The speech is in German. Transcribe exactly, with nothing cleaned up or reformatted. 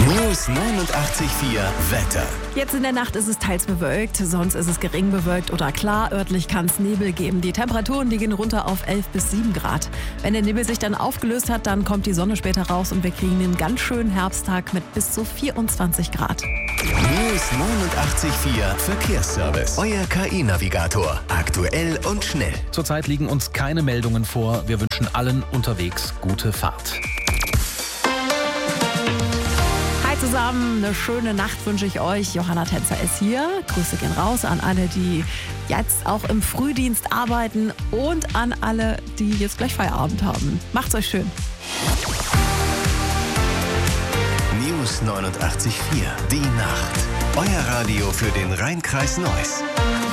News neunundachtzig Komma vier Wetter. Jetzt in der Nacht ist es teils bewölkt, sonst ist es gering bewölkt oder klar. Örtlich kann es Nebel geben. Die Temperaturen, die gehen runter auf elf bis sieben Grad. Wenn der Nebel sich dann aufgelöst hat, dann kommt die Sonne später raus und wir kriegen einen ganz schönen Herbsttag mit bis zu vierundzwanzig Grad. News neunundachtzig Komma vier Verkehrsservice. Euer K I-Navigator. Aktuell und schnell. Zurzeit liegen uns keine Meldungen vor. Wir wünschen allen unterwegs gute Fahrt. Hi zusammen, eine schöne Nacht wünsche ich euch. Johanna Tänzer ist hier. Grüße gehen raus an alle, die jetzt auch im Frühdienst arbeiten und an alle, die jetzt gleich Feierabend haben. Macht's euch schön. News neunundachtzig Komma vier. Die Nacht. Euer Radio für den Rhein-Kreis Neuss.